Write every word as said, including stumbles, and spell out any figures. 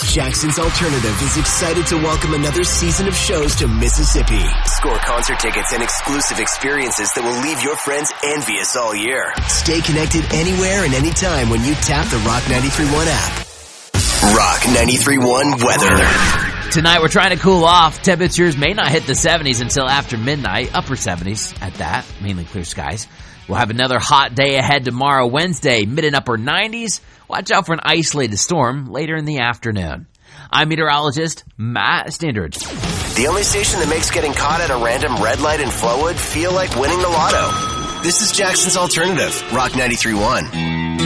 Jackson's Alternative is excited to welcome another season of shows to Mississippi. Score concert tickets and exclusive experiences that will leave your friends envious all year. Stay connected anywhere and anytime when you tap the Rock ninety-three point one app. Rock ninety-three point one weather. Tonight we're trying to cool off. Temperatures may not hit the seventies until after midnight. Upper seventies at that. Mainly clear skies. We'll have another hot day ahead tomorrow, Wednesday. Mid and upper nineties. Watch out for an isolated storm later in the afternoon. I'm meteorologist Matt Standridge. The only station that makes getting caught at a random red light in Flowood feel like winning the lotto. This is Jackson's Alternative, Rock ninety-three point one.